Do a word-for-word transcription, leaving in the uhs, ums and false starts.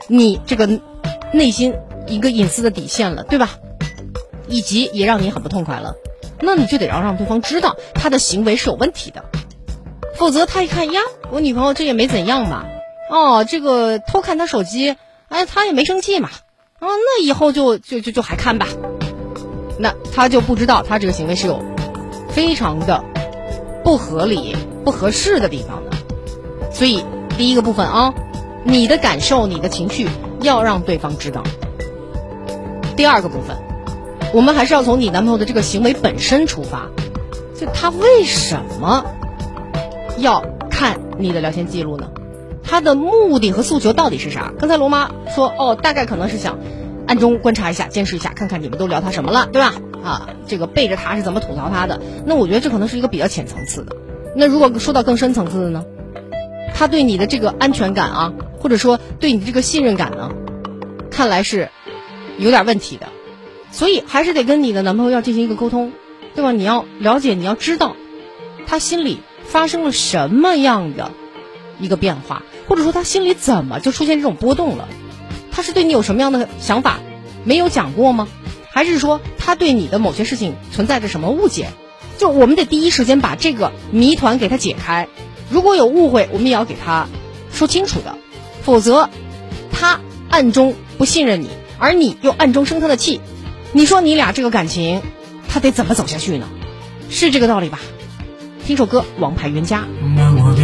你这个内心一个隐私的底线了，对吧？以及也让你很不痛快了，那你就得要让对方知道他的行为是有问题的，否则他一看呀，我女朋友这也没怎样吧，哦，这个偷看他手机，哎，他也没生气嘛，啊，那以后就就就就还看吧，那他就不知道他这个行为是有非常的不合理、不合适的地方的。所以第一个部分啊，你的感受、你的情绪要让对方知道。第二个部分，我们还是要从你男朋友的这个行为本身出发，就他为什么要看你的聊天记录呢？他的目的和诉求到底是啥？刚才罗妈说，哦，大概可能是想暗中观察一下、监视一下，看看你们都聊他什么了，对吧？啊，这个背着他是怎么吐槽他的？那我觉得这可能是一个比较浅层次的。那如果说到更深层次的呢？他对你的这个安全感啊，或者说对你的这个信任感呢，看来是有点问题的。所以还是得跟你的男朋友要进行一个沟通，对吧？你要了解，你要知道他心里发生了什么样的一个变化，或者说他心里怎么就出现这种波动了？他是对你有什么样的想法没有讲过吗？还是说他对你的某些事情存在着什么误解？就我们得第一时间把这个谜团给他解开，如果有误会我们也要给他说清楚的，否则他暗中不信任你，而你又暗中生他的气，你说你俩这个感情他得怎么走下去呢？是这个道理吧？听首歌《王牌冤家》。